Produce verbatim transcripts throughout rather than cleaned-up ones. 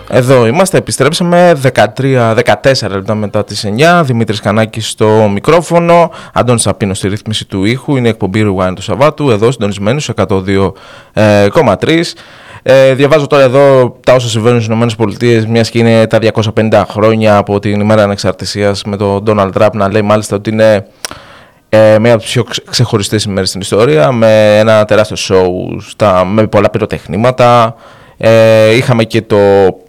Εδώ είμαστε, επιστρέψαμε δεκατρία δεκατέσσερα λεπτά μετά τις εννιά. Δημήτρης Κανάκης στο μικρόφωνο, Αντώνης Σαπίνος στη ρύθμιση του ήχου. Είναι η εκπομπή Rewind του Σαββάτου, εδώ συντονισμένους εκατό δύο κόμμα τρία. Ε, διαβάζω τώρα εδώ τα όσα συμβαίνουν στις ΗΠΑ, μιας και είναι τα διακόσια πενήντα χρόνια από την ημέρα ανεξαρτησίας, με τον Ντόναλντ Τραμπ να λέει μάλιστα ότι είναι ε, μία από τις πιο ξεχωριστές ημέρες στην ιστορία, με ένα τεράστιο σοου στα, με πολλά πυροτεχνήματα. Ε, είχαμε και το,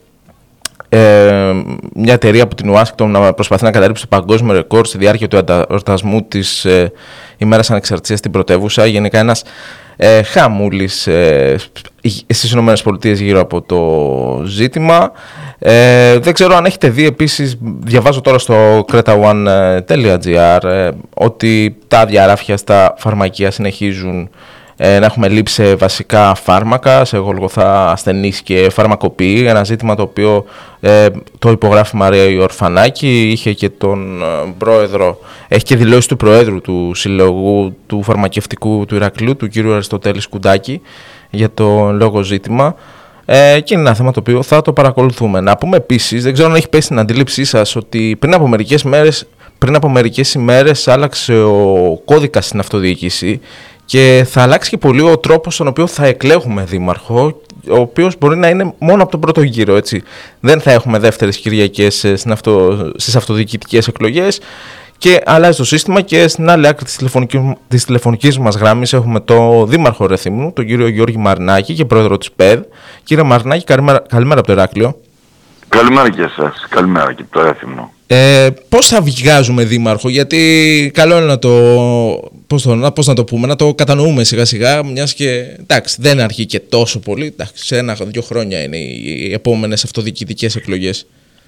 ε, μια εταιρεία από την Ουάσιγκτον να προσπαθεί να καταρρύψει το παγκόσμιο ρεκόρ στη διάρκεια του εορτασμού της ε, ημέρας ανεξαρτησίας στην πρωτεύουσα. Γενικά ένας ε, χαμούλης ε, στις ΗΠΑ γύρω από το ζήτημα. Ε, δεν ξέρω αν έχετε δει επίσης, διαβάζω τώρα στο κρέτα ουάν τελεία τζι άρ ε, ότι τα διαράφια στα φαρμακεία συνεχίζουν ε, να έχουμε λήψη σε βασικά φάρμακα, σε γολγοθά ασθενείς και φαρμακοποιοί. Ένα ζήτημα το οποίο ε, το υπογράφει η Μαρία Ιορφανάκη, είχε και τον ε, πρόεδρο, έχει και δηλώσει του προέδρου του Συλλογού του Φαρμακευτικού του Ηρακλείου, του κ. Αριστοτέλη Σκουντάκη, για το λόγο ζήτημα. Ε, και είναι ένα θέμα το οποίο θα το παρακολουθούμε. Να πούμε επίσης, δεν ξέρω αν έχει πέσει στην αντίληψή σας, ότι πριν από μερικές μέρες, πριν από μερικές ημέρες άλλαξε ο κώδικας στην αυτοδιοίκηση και θα αλλάξει και πολύ ο τρόπος στον οποίο θα εκλέγουμε δήμαρχο, ο οποίος μπορεί να είναι μόνο από τον πρώτο γύρο, έτσι. Δεν θα έχουμε δεύτερες Κυριακές αυτο, στις αυτοδιοικητικές εκλογές. Και αλλάζει το σύστημα, και στην άλλη άκρη της τηλεφωνικής, της τηλεφωνικής μας γράμμης έχουμε το δήμαρχο Ρεθύμνου, τον κύριο Γιώργη Μαρινάκη και πρόεδρο της ΠΕΔ. Κύριε Μαρινάκη, καλημέρα, καλημέρα από το Ηράκλειο. Καλημέρα και εσάς, καλημέρα και από το Ρεθύμνο. Ε, πώς θα βγάζουμε δήμαρχο, γιατί καλό είναι να το, πώς το, πώς να το πούμε, να το κατανοούμε σιγά σιγά, μιας και εντάξει, δεν αργεί και τόσο πολύ, εντάξει, σε ένα-δύο χρόνια είναι οι επόμενες αυτοδιοικητικές εκλογές.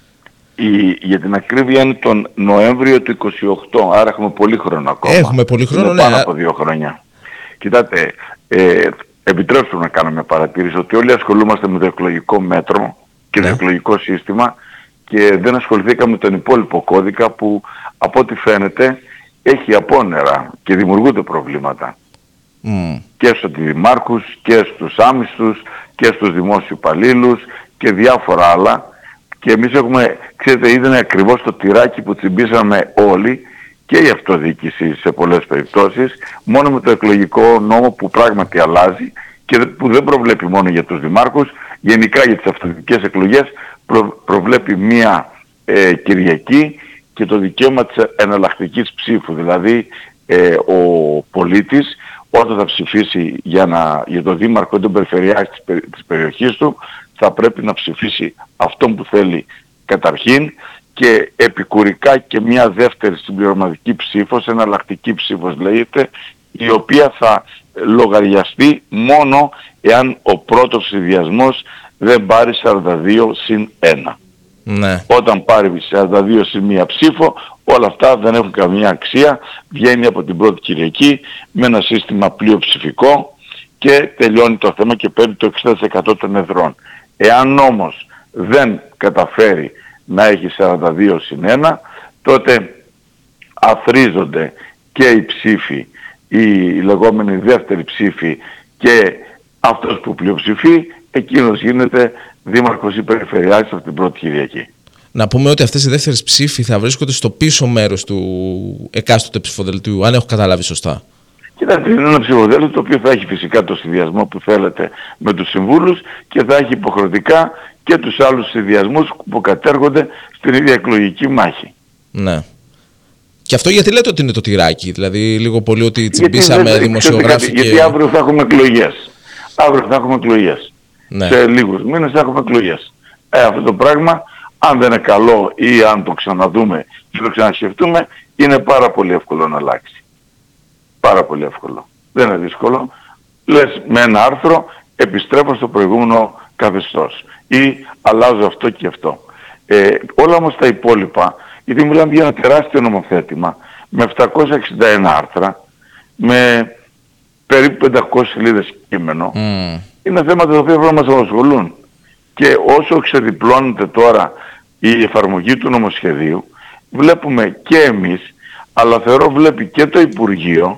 Η, για την ακρίβεια είναι τον Νοέμβριο του είκοσι οκτώ, άρα έχουμε πολύ χρόνο ακόμα. Έχουμε πολύ χρόνο, είναι ναι. Πάνω από δύο χρόνια. Κοιτάτε, ε, επιτρέψτε να κάνω μια παρατήρηση ότι όλοι ασχολούμαστε με το εκλογικό μέτρο και ναι. το εκλογικό σύστημα και δεν ασχοληθήκαμε με τον υπόλοιπο κώδικα που από ό,τι φαίνεται έχει απόνερα και δημιουργούνται προβλήματα. Mm. Και στους δημάρχους και στους άμυστους και στους δημόσιους υπαλλήλους και διάφορα άλλα. Και εμείς έχουμε, ξέρετε, ήταν ακριβώς το τυράκι που τσιμπήσαμε όλοι και η αυτοδιοίκηση σε πολλές περιπτώσεις, μόνο με το εκλογικό νόμο που πράγματι αλλάζει και που δεν προβλέπει μόνο για τους δημάρχους, γενικά για τις αυτοδιοικητικές εκλογές προ, προβλέπει μία ε, Κυριακή και το δικαίωμα της εναλλακτικής ψήφου. Δηλαδή ε, ο πολίτης όταν θα ψηφίσει για, να, για το δήμαρχο ή τον περιφερειάρχη της, περι, της περιοχής του, θα πρέπει να ψηφίσει αυτόν που θέλει καταρχήν και επικουρικά και μια δεύτερη συμπληρωματική ψήφος, εναλλακτική ψήφος λέγεται, η οποία θα λογαριαστεί μόνο εάν ο πρώτος συνδυασμός δεν πάρει σαράντα δύο συν ένα. Ναι. Όταν πάρει σαράντα δύο συν μία ψήφο, όλα αυτά δεν έχουν καμία αξία, βγαίνει από την πρώτη Κυριακή με ένα σύστημα πλειοψηφικό και τελειώνει το θέμα και παίρνει το εξήντα τοις εκατό των εδρών. Εάν όμως δεν καταφέρει να έχει σαράντα δύο συν ένα, τότε αφρίζονται και οι ψήφοι, η λεγόμενη δεύτερη ψήφη και αυτός που πλειοψηφεί, εκείνος γίνεται δήμαρχος ή περιφερειάρχης από την πρώτη Κυριακή. Να πούμε ότι αυτές οι δεύτερες ψήφοι θα βρίσκονται στο πίσω μέρος του εκάστοτε ψηφοδελτίου, αν έχω καταλάβει σωστά. Κοιτάξτε, είναι ένα ψηφοδέλτιο το οποίο θα έχει φυσικά το συνδυασμό που θέλετε με τους συμβούλους και θα έχει υποχρεωτικά και τους άλλους συνδυασμούς που κατέρχονται στην ίδια εκλογική μάχη. Ναι. Και αυτό γιατί λέτε ότι είναι το τυράκι, δηλαδή λίγο πολύ ότι τσιμπήσαμε δημοσιογράφοι και... Γιατί αύριο θα έχουμε εκλογές. Αύριο θα έχουμε εκλογές. Ναι. Σε λίγους μήνες θα έχουμε εκλογές. Ε, αυτό το πράγμα, αν δεν είναι καλό ή αν το ξαναδούμε και το ξανασκεφτούμε, είναι πάρα πολύ εύκολο να αλλάξει. Πάρα πολύ εύκολο. Δεν είναι δύσκολο. Λες με ένα άρθρο επιστρέφω στο προηγούμενο καθεστώς ή αλλάζω αυτό και αυτό. Ε, όλα όμως τα υπόλοιπα, γιατί μιλάμε για ένα τεράστιο νομοθέτημα με επτακόσια εξήντα ένα άρθρα, με περίπου πεντακόσιες σελίδες κείμενο, mm. είναι θέματα τα οποία πρέπει να μας απασχολούν. Και όσο ξεδιπλώνεται τώρα η εφαρμογή του νομοσχεδίου, βλέπουμε και εμείς, αλλά θεωρώ βλέπει και το Υπουργείο,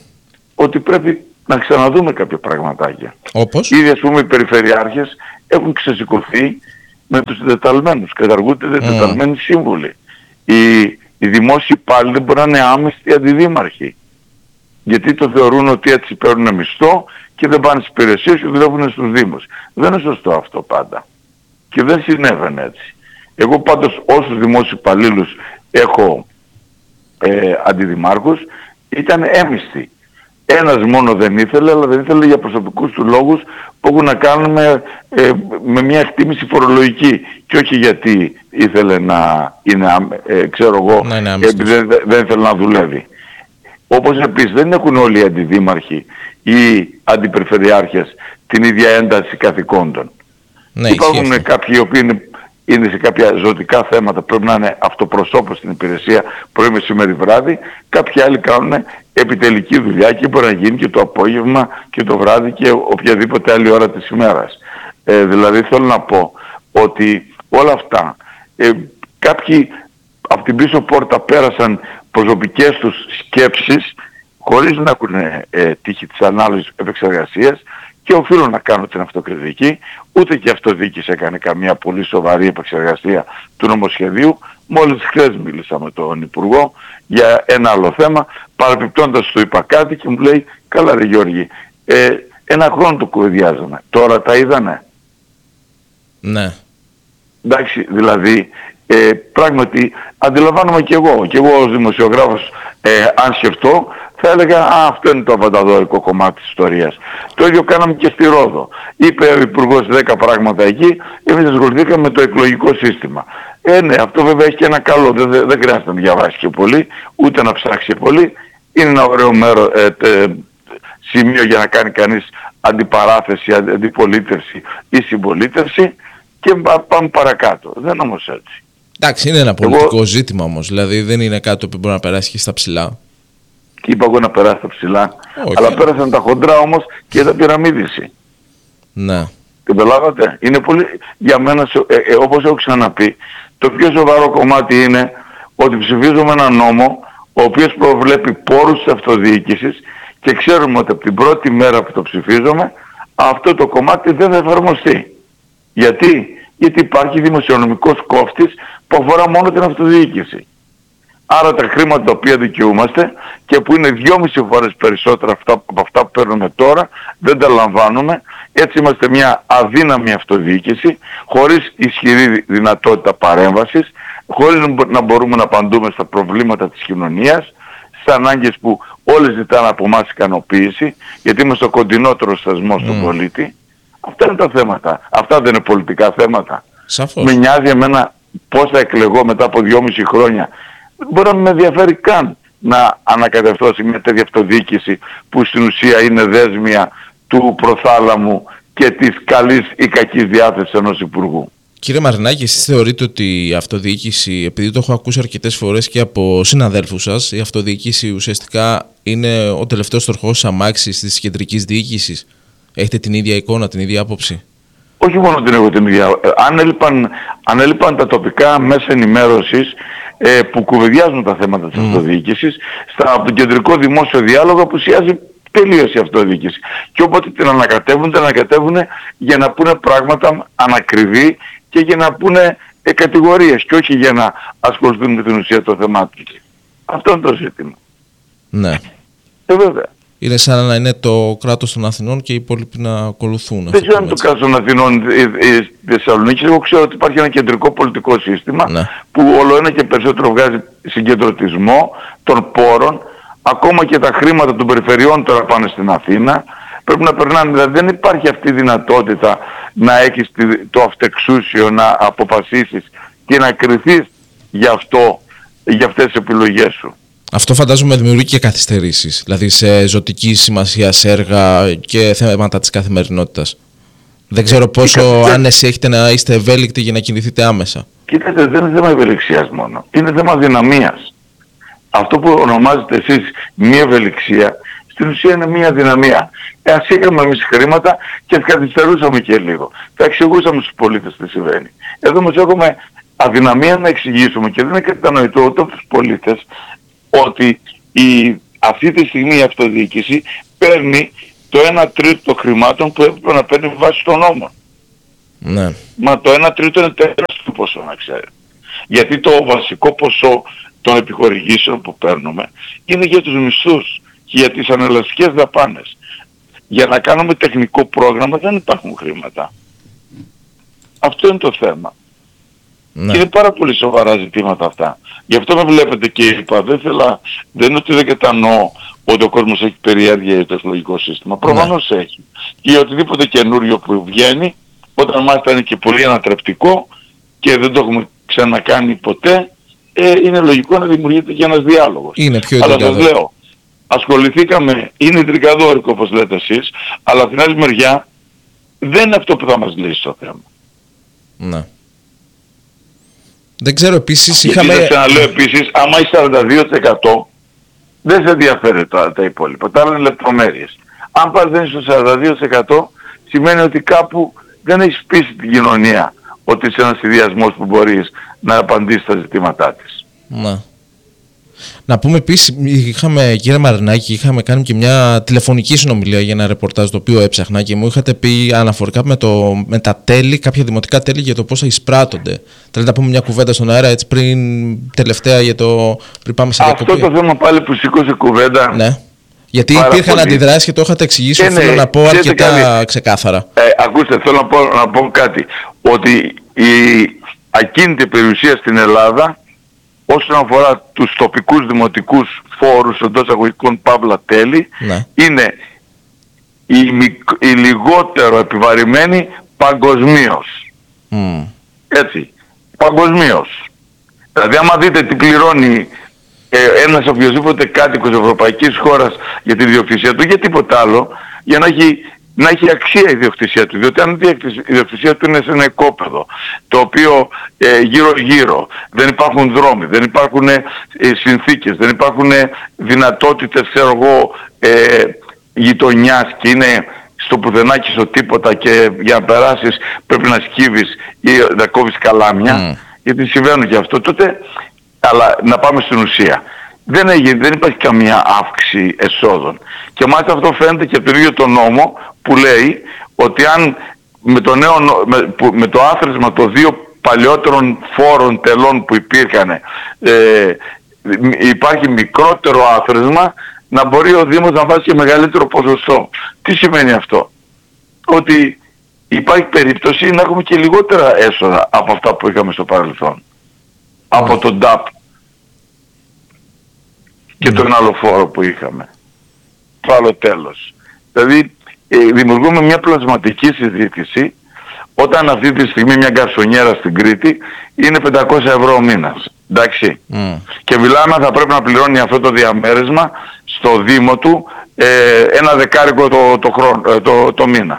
ότι πρέπει να ξαναδούμε κάποια πραγματάκια. Όπως? Ήδη ας πούμε οι περιφερειάρχες έχουν ξεσηκωθεί με τους συντεταλμένους. Καταργούνται συντεταλμένοι mm. σύμβουλοι. Οι, οι δημόσιοι υπάλληλοι δεν μπορεί να είναι άμεστοι αντιδήμαρχοι. Γιατί το θεωρούν ότι έτσι παίρνουν μισθό και δεν πάνε στις υπηρεσίες και δουλεύουν στους δήμους. Δεν είναι σωστό αυτό πάντα. Και δεν συνέβαινε έτσι. Εγώ πάντως όσους δημόσιους υπαλλήλους έχω ε, αντιδημάρχους ήταν έμιστοι. Ένας μόνο δεν ήθελε, αλλά δεν ήθελε για προσωπικούς του λόγους που έχουν να κάνουν με, ε, με μια εκτίμηση φορολογική και όχι γιατί ήθελε να είναι, ε, ξέρω εγώ, ναι, επειδή δεν, δεν ήθελε να δουλεύει. Όπως επίσης δεν έχουν όλοι οι αντιδήμαρχοι ή αντιπεριφερειάρχες την ίδια ένταση καθηκόντων. Ναι, υπάρχουν ισχύει. Κάποιοι οι οποίοι είναι, είναι σε κάποια ζωτικά θέματα, πρέπει να είναι αυτοπροσώπους στην υπηρεσία πρωί, μεσημέρι, βράδυ. Κάποιοι άλλοι κάνουν επιτελική δουλειά και μπορεί να γίνει και το απόγευμα και το βράδυ και οποιαδήποτε άλλη ώρα της ημέρας. Ε, δηλαδή θέλω να πω ότι όλα αυτά, ε, κάποιοι από την πίσω πόρτα πέρασαν προσωπικές τους σκέψεις χωρίς να έχουν ε, τύχη της ανάλυσης επεξεργασίας και οφείλουν να κάνουν την αυτοκριτική. Ούτε και η αυτοδιοίκηση έκανε καμία πολύ σοβαρή επεξεργασία του νομοσχεδίου. Μόλις χθες μίλησα με τον Υπουργό για ένα άλλο θέμα, παραπιπτόντας του είπα κάτι και μου λέει «Καλά ρε Γιώργη, ε, ένα χρόνο το κουβεντιάζαμε, τώρα τα είδανε». Ναι. Εντάξει, δηλαδή ε, πράγματι αντιλαμβάνομαι και εγώ, και εγώ ως δημοσιογράφος ε, αν σκεφτώ θα έλεγα «Α, αυτό είναι το αβανταδόρικο κομμάτι της ιστορίας». Το ίδιο κάναμε και στη Ρόδο. Είπε ο Υπουργός δέκα πράγματα εκεί, εμείς ασχοληθήκαμε με το εκλογικό σύστημα. Ε, ναι, αυτό βέβαια έχει και ένα καλό, δεν, δεν χρειάζεται να διαβάσει και πολύ, ούτε να ψάξει πολύ. Είναι ένα ωραίο μέρο, ε, τε, σημείο για να κάνει κανείς αντιπαράθεση, αντιπολίτευση ή συμπολίτευση και πάμε παρακάτω. Δεν όμως έτσι. Εντάξει, είναι ένα πολιτικό Εγώ... ζήτημα όμως, δηλαδή δεν είναι κάτι που μπορεί να περάσει και στα ψηλά. Και είπα εγώ να περάσει στα ψηλά, Όχι, αλλά ναι. πέρασαν τα χοντρά όμως και τα πυραμίδηση. Ναι. Καταλάβατε, είναι πολύ, για μένα, ε, ε, όπως έχω ξαναπεί, το πιο σοβαρό κομμάτι είναι ότι ψηφίζουμε ένα νόμο ο οποίος προβλέπει πόρους της αυτοδιοίκησης και ξέρουμε ότι από την πρώτη μέρα που το ψηφίζουμε αυτό το κομμάτι δεν θα εφαρμοστεί. Γιατί? Γιατί υπάρχει δημοσιονομικός κόφτης που αφορά μόνο την αυτοδιοίκηση. Άρα τα χρήματα τα οποία δικαιούμαστε και που είναι δυόμιση φορές περισσότερα αυτά, από αυτά που παίρνουμε τώρα, δεν τα λαμβάνουμε. Έτσι είμαστε μια αδύναμη αυτοδιοίκηση, χωρίς ισχυρή δυνατότητα παρέμβασης, χωρίς να μπορούμε να απαντούμε στα προβλήματα της κοινωνίας, στις ανάγκες που όλες ζητάνε από εμάς ικανοποίηση, γιατί είμαστε ο κοντινότερος θεσμός mm. του πολίτη. Αυτά είναι τα θέματα. Αυτά δεν είναι πολιτικά θέματα. Σαφώς. Με νοιάζει εμένα πώς θα εκλεγώ μετά από δυόμιση χρόνια. Δεν μπορεί να με ενδιαφέρει καν να ανακατευτώ σε μια τέτοια αυτοδιοίκηση που στην ουσία είναι δέσμια του προθάλαμου και της καλής ή κακής διάθεσης ενός υπουργού. Κύριε Μαρινάκη, εσείς θεωρείτε ότι η αυτοδιοίκηση, επειδή το έχω ακούσει αρκετές φορές και από συναδέλφους σας, η αυτοδιοίκηση ουσιαστικά είναι ο τελευταίος τροχός αμάξης της κεντρικής διοίκησης? Έχετε την ίδια εικόνα, την ίδια άποψη? Όχι μόνο την έχω την ίδια. Αν έλειπαν, αν έλειπαν τα τοπικά μέσα ενημέρωσης ε, που κουβεντιάζουν τα θέματα της mm. αυτοδιοίκησης, στα, από τον κεντρικό δημόσιο διάλογο απουσιάζει τελείως η αυτοδιοίκηση. Και όποτε την ανακατεύουν, την ανακατεύουν για να πούνε πράγματα ανακριβή και για να πούνε ε, κατηγορίες και όχι για να ασχοληθούν με την ουσία των θεμάτων. Αυτό είναι το ζήτημα. Ναι. Ε, βέβαια. Είναι σαν να είναι το κράτος των Αθηνών και οι υπόλοιποι να ακολουθούν. Δεν ξέρω αν το κράτος των Αθηνών της Θεσσαλονίκης. Εγώ ξέρω ότι υπάρχει ένα κεντρικό πολιτικό σύστημα ναι. που όλο ένα και περισσότερο βγάζει συγκεντρωτισμό των πόρων. Ακόμα και τα χρήματα των περιφερειών τώρα πάνε στην Αθήνα. Πρέπει να περνάνε. Δηλαδή δεν υπάρχει αυτή η δυνατότητα να έχεις το αυτεξούσιο να αποφασίσεις και να κριθείς για αυτό, για αυτές τις επιλογές σου. Αυτό φαντάζομαι δημιουργεί και καθυστερήσεις, δηλαδή σε ζωτική σημασία σε έργα και θέματα της καθημερινότητας. Δεν ξέρω πόσο άνεση έχετε να είστε ευέλικτοι για να κινηθείτε άμεσα. Κοίτατε, δεν είναι θέμα ευελιξίας μόνο. Είναι θέμα δυναμίας. Αυτό που ονομάζετε εσείς μία ευελιξία, στην ουσία είναι μία δυναμία. Ε, ας είχαμε εμείς χρήματα και καθυστερούσαμε και λίγο. Θα εξηγούσαμε στους πολίτες τι συμβαίνει. Εδώ όμως έχουμε αδυναμία να εξηγήσουμε και δεν είναι κατανοητό ούτε από τους πολίτες ότι η, αυτή τη στιγμή η αυτοδιοίκηση παίρνει το ένα τρίτο των χρημάτων που έπρεπε να παίρνει βάσει των νόμων. Ναι. Μα το ένα τρίτο είναι τεράστιο ποσό, να ξέρει. Γιατί το βασικό ποσό των επιχορηγήσεων που παίρνουμε είναι για τους μισθούς και για τις ανελαστικές δαπάνες. Για να κάνουμε τεχνικό πρόγραμμα δεν υπάρχουν χρήματα. Αυτό είναι το θέμα. Ναι. Και είναι πάρα πολύ σοβαρά ζητήματα αυτά. Γι' αυτό με βλέπετε και είπα, δεν, θέλα, δεν είναι ότι δεν κατανοώ ότι ο κόσμος έχει περιέργεια για το εκλογικό σύστημα. Προφανώς ναι. έχει. Και οτιδήποτε καινούριο που βγαίνει, όταν μάλιστα είναι και πολύ ανατρεπτικό και δεν το έχουμε ξανακάνει ποτέ, ε, είναι λογικό να δημιουργείται και ένας διάλογος. Είναι πιο αλλά σας λέω, ασχοληθήκαμε, είναι τρικαδόρικο όπως λέτε εσείς, αλλά από την άλλη μεριά δεν είναι αυτό που θα μας λύσει το θέμα. Ναι. Δεν ξέρω επίσης, γιατί είχαμε... Γιατί θα λέω επίσης, άμα είσαι σαράντα δύο τοις εκατό δεν σε ενδιαφέρει τα, τα υπόλοιπα. Τα άλλα είναι λεπτομέρειες. Αν πας δεν είσαι στο σαράντα δύο τοις εκατό σημαίνει ότι κάπου δεν έχεις πείσει την κοινωνία ότι είσαι ένας ιδιασμός που μπορείς να απαντήσεις στα ζητήματά της. Ναι. Να πούμε επίσης, είχαμε, κύριε Μαρινάκη, είχαμε κάνει και μια τηλεφωνική συνομιλία για ένα ρεπορτάζ το οποίο έψαχνα και μου είχατε πει αναφορικά με, το, με τα τέλη, κάποια δημοτικά τέλη για το πώς θα εισπράττονται. Θέλετε να πούμε μια κουβέντα στον αέρα έτσι πριν τελευταία για το πριν πάμε σε διακοπή. Αυτό το θέμα πάλι που σήκωσε κουβέντα. Ναι. Γιατί υπήρχαν αντιδράσεις και το είχατε εξηγήσει, ε, θέλω ναι, να πω αρκετά καλή. ξεκάθαρα. Ε, ακούστε, θέλω να πω, να πω κάτι. Ότι η ακίνητη περιουσία στην Ελλάδα, όσον αφορά τους τοπικούς δημοτικούς φόρους εντός αγωγικών παύλα τέλη, ναι. είναι η, η λιγότερο επιβαρημένη παγκοσμίως. Mm. Έτσι, παγκοσμίως. Δηλαδή άμα δείτε τι πληρώνει ε, ένας οποιοσδήποτε κάτοικος ευρωπαϊκής χώρας για τη ιδιοκτησία του, για τίποτα άλλο, για να έχει, να έχει αξία η ιδιοκτησία του. Διότι αν η ιδιοκτησία του είναι σε ένα οικόπεδο, το οποίο ε, γύρω γύρω δεν υπάρχουν δρόμοι, δεν υπάρχουν ε, συνθήκες, δεν υπάρχουν ε, δυνατότητες, ξέρω εγώ, ε, γειτονιάς και είναι στο πουθενά και στο τίποτα και για να περάσεις πρέπει να σκύβεις ή να κόβεις καλάμια, mm. γιατί συμβαίνουν και αυτό, τότε, αλλά να πάμε στην ουσία. Δεν, έγινε, δεν υπάρχει καμία αύξηση εσόδων. Και μάλιστα αυτό φαίνεται και από τον ίδιο τον νόμο που λέει ότι αν με το, νέο, με, που, με το άθροισμα των δύο παλιότερων φόρων τελών που υπήρχαν ε, υπάρχει μικρότερο άθροισμα, να μπορεί ο Δήμος να βάζει και μεγαλύτερο ποσοστό. Τι σημαίνει αυτό? Ότι υπάρχει περίπτωση να έχουμε και λιγότερα έσοδα από αυτά που είχαμε στο παρελθόν. Mm. Από τον ντάπ και mm. τον άλλο φόρο που είχαμε. Το άλλο τέλος. Δηλαδή ε, δημιουργούμε μια πλασματική συζήτηση όταν αυτή τη στιγμή μια γκαρσονιέρα στην Κρήτη είναι πεντακόσια ευρώ ο μήνας. Εντάξει. Mm. Και μιλάμε θα πρέπει να πληρώνει αυτό το διαμέρισμα στο Δήμο του ε, ένα δεκάρικο το, το, χρόνο, το, το μήνα.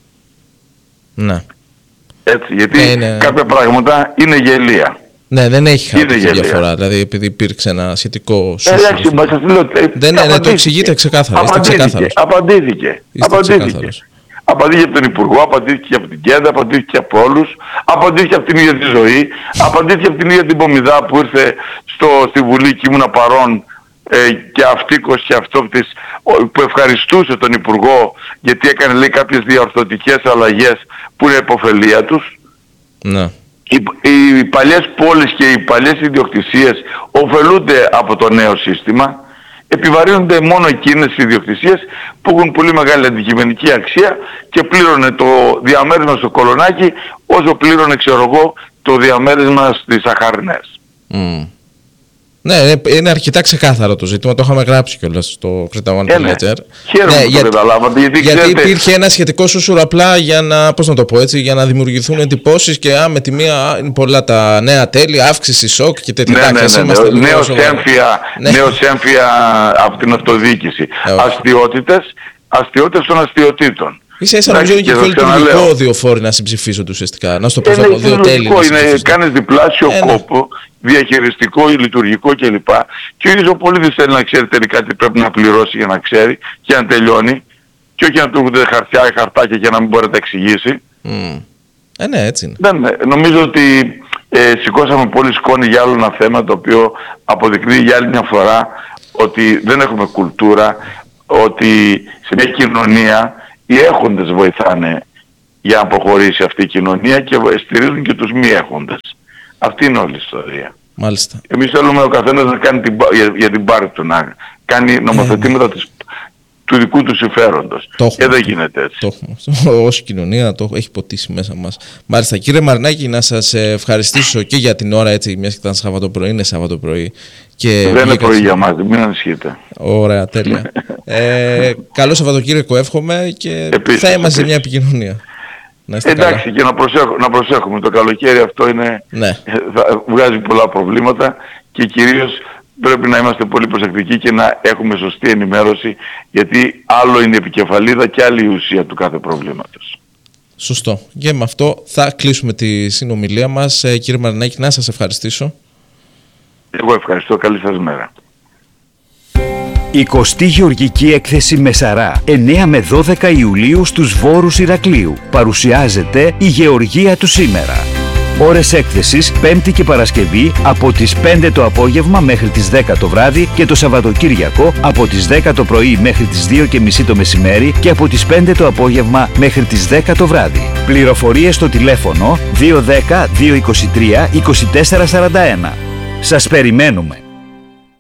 Ναι. Έτσι, γιατί ναι, ναι. κάποια πράγματα είναι γελία. Ναι, δεν έχει κάποια διαφορά, δηλαδή επειδή υπήρξε ένα σχετικό σούσουρο. Εντάξει, μα σας λέω, δεν είναι, το εξηγείτε ξεκάθαρα, είστε ξεκάθαρος. Απαντήθηκε, είστε απαντήθηκε. Απαντήθηκε από τον Υπουργό, απαντήθηκε από την Κέντα, απαντήθηκε από όλους, απαντήθηκε από την ίδια τη ζωή, απαντήθηκε από την ίδια την Πομιδά που ήρθε στο, στη Βουλή και ήμουνα παρόν ε, και αυτίκος και αυτόπτης που ευχαριστούσε τον Υπουργό γιατί έκανε λέει κάποιες διορθωτικές αλλαγές που είναι υποφελία τους. Ναι. Οι, οι παλιές πόλεις και οι παλιές ιδιοκτησίες ωφελούνται από το νέο σύστημα. Επιβαρύνονται μόνο εκείνες οι ιδιοκτησίες που έχουν πολύ μεγάλη αντικειμενική αξία και πλήρωνε το διαμέρισμα στο Κολονάκι όσο πλήρωνε, ξέρω εγώ, το διαμέρισμα στις Αχαρνές. Mm. Ναι, είναι αρκετά ξεκάθαρο το ζήτημα, το είχαμε γράψει κιόλας στο Κρήτα One. Ε, ναι. Χαίρομαι ναι, που το καταλάβατε. Γιατί, γιατί ξέρετε... υπήρχε ένα σχετικό σούσουρο απλά για να, πώς να το πω έτσι, για να δημιουργηθούν εντυπώσεις και α, με τη μία είναι πολλά τα νέα τέλη, αύξηση σοκ και τέτοια. Ναι, ναι, ναι, ναι. Νέος έμφυα, ναι. έμφυα από την αυτοδιοίκηση. Ε, αστιότητες, αστιότητες των αστιοτήτων. Ίσα ίσα νομίζω είναι και πιο λειτουργικό δύο φόροι να συμψηφίζονται ουσιαστικά. Να στο πω αυτό, δύο τέλη. Είναι, κάνεις διπλάσιο ε, κόπο, διαχειριστικό ή λειτουργικό κλπ. Και ο ίδιος ο πολίτης θέλει να ξέρει τελικά τι πρέπει να πληρώσει για να ξέρει και να τελειώνει. Και όχι να του έχετε χαρτιά ή χαρτάκια για να μην μπορεί να τα εξηγήσει. Mm. Ε, ναι, έτσι είναι. Δεν, νομίζω ότι ε, σηκώσαμε πολύ σκόνη για άλλο ένα θέμα το οποίο αποδεικνύει για άλλη μια φορά ότι δεν έχουμε κουλτούρα, ότι σε μια κοινωνία οι έχοντες βοηθάνε για να προχωρήσει αυτή η κοινωνία και στηρίζουν και τους μη έχοντες. Αυτή είναι όλη η ιστορία. Μάλιστα. Εμείς θέλουμε ο καθένας να κάνει την, για, για την πάρη του, να κάνει νομοθετήματα ε, της, του δικού του συμφέροντος. Και δεν γίνεται έτσι. Το έχουμε. Ως κοινωνία το έχει ποτίσει μέσα μας. Μάλιστα. Κύριε Μαρινάκη, να σας ευχαριστήσω και για την ώρα, έτσι, μιας και ήταν Σαββατοπρωί, είναι Σαββατοπρωί. Και δεν είναι πρωί για μας, μην ανησυχείτε. Ωραία, τέλεια. ε, καλό Σαββατοκύριακο εύχομαι και επίσης, θα είμαστε σε μια επίσης. επικοινωνία. Εντάξει, καλά. Και να, προσέχω, να προσέχουμε. Το καλοκαίρι αυτό είναι, ναι. θα βγάζει πολλά προβλήματα και κυρίως πρέπει να είμαστε πολύ προσεκτικοί και να έχουμε σωστή ενημέρωση, γιατί άλλο είναι η επικεφαλίδα και άλλη η ουσία του κάθε προβλήματος. Σωστό. Και με αυτό θα κλείσουμε τη συνομιλία μας. Ε, κύριε Μαρινάκη, να σας ευχαριστήσω. Εγώ ευχαριστώ. Καλή σας μέρα. εικοστή Γεωργική Έκθεση Μεσαρά, εννέα με δώδεκα Ιουλίου στους Βόρους Ηρακλείου. Παρουσιάζεται η Γεωργία του σήμερα. Ώρες έκθεσης Πέμπτη και Παρασκευή από τις πέντε το απόγευμα μέχρι τις δέκα το βράδυ και το Σαββατοκύριακο από τις δέκα το πρωί μέχρι τις δύο και μισή το μεσημέρι και από τις πέντε το απόγευμα μέχρι τις δέκα το βράδυ. Πληροφορίες στο τηλέφωνο δύο ένα μηδέν δύο είκοσι τρία είκοσι τέσσερα σαράντα ένα. Σας περιμένουμε!